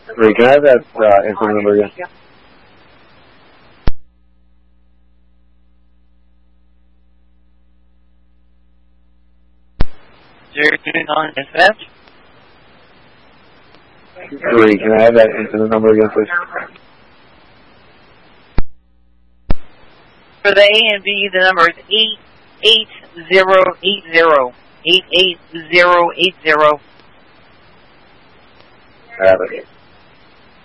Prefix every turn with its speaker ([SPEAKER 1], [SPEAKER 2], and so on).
[SPEAKER 1] Three, can I have that incident number again?
[SPEAKER 2] dispatch.
[SPEAKER 1] Three, can I have that incident number again, please?
[SPEAKER 2] For the A and B, the number is 88080. 88080.
[SPEAKER 1] I have it.